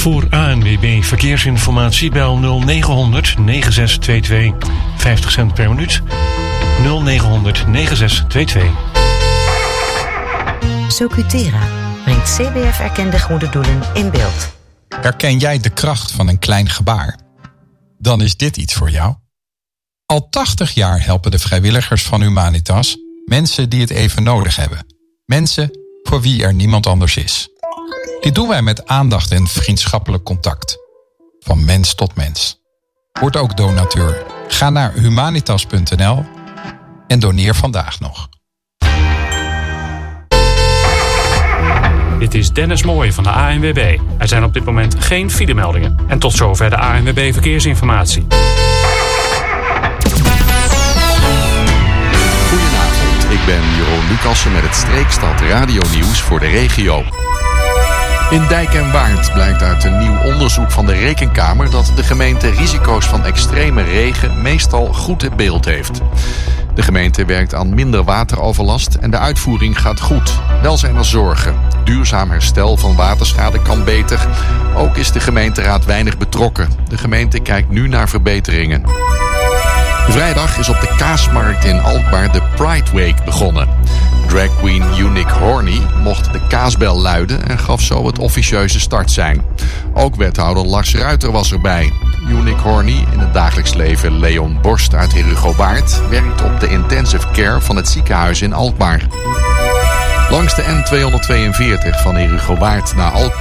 Voor ANWB Verkeersinformatie bel 0900 9622. 50 cent per minuut. 0900 9622. Socutera brengt CBF-erkende goede doelen in beeld. Herken jij de kracht van een klein gebaar? Dan is dit iets voor jou. Al 80 jaar helpen de vrijwilligers van Humanitas mensen die het even nodig hebben. Mensen voor wie er niemand anders is. Dit doen wij met aandacht en vriendschappelijk contact. Van mens tot mens. Word ook donateur. Ga naar humanitas.nl en doneer vandaag nog. Dit is Dennis Mooij van de ANWB. Er zijn op dit moment geen filemeldingen. En tot zover de ANWB Verkeersinformatie. Goedenavond, ik ben Jeroen Lucassen met het Streekstad Radio-nieuws voor de regio. In Dijk en Waard blijkt uit een nieuw onderzoek van de Rekenkamer dat de gemeente risico's van extreme regen meestal goed in beeld heeft. De gemeente werkt aan minder wateroverlast en de uitvoering gaat goed. Wel zijn er zorgen. Duurzaam herstel van waterschade kan beter. Ook is de gemeenteraad weinig betrokken. De gemeente kijkt nu naar verbeteringen. Vrijdag is op de Kaasmarkt in Alkmaar de Pride Week begonnen. Drag queen Unique Horny mocht de kaasbel luiden en gaf zo het officieuze startsein. Ook wethouder Lars Ruiter was erbij. Unique Horny, in het dagelijks leven Leon Borst uit Herugowaard, werkt op de intensive care van het ziekenhuis in Alkmaar. Langs de N242 van Herugowaard naar Alkmaar